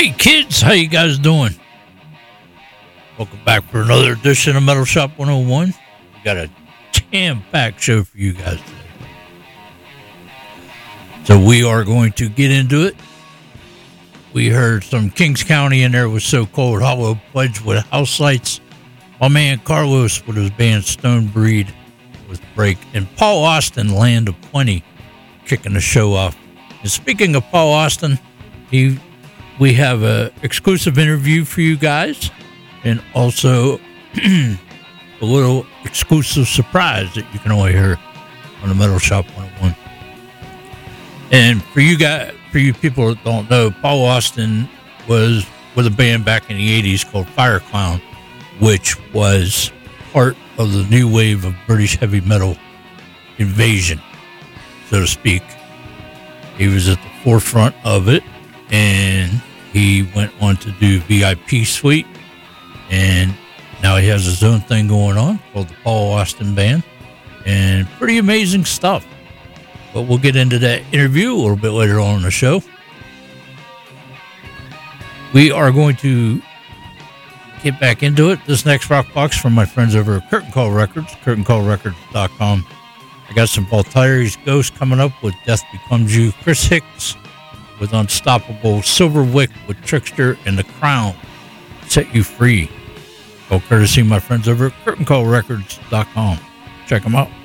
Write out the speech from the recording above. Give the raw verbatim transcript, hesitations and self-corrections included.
Hey kids, how you guys doing? Welcome back for another edition of Metal Shop one oh one. We got a jam-packed show for you guys today. So we are going to get into it. We heard some Kings County in there was so cold. Hollow Pledge with House Lights. My man Carlos with his band Stone Breed with Break. And Paul Austin, Land of Plenty, kicking the show off. And speaking of Paul Austin, he we have a exclusive interview for you guys, and also a little exclusive surprise that you can only hear on the Metal Shop one oh one. And for you guys, for you people that don't know, Paul Austin was with a band back in the eighties called Fire Clown, which was part of the new wave of British heavy metal invasion, so to speak. He was at the forefront of it, and he went on to do V I P Suite, and now he has his own thing going on called the Paul Austin Band, and pretty amazing stuff. But we'll get into that interview a little bit later on in the show. We are going to get back into it. This next rock box from my friends over at Curtain Call Records, curtain call records dot com. I got some Voltaire's Ghost coming up with Death Becomes You. Chris Hicks with Unstoppable. Silverwick with Trickster, and The Crown, Set You Free. All courtesy of my friends over at curtain call records dot com. Check them out.